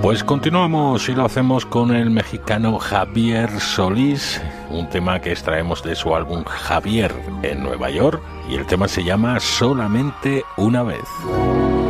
Pues continuamos y lo hacemos con el mexicano Javier Solís, un tema que extraemos de su álbum Javier en Nueva York, y el tema se llama Solamente una vez.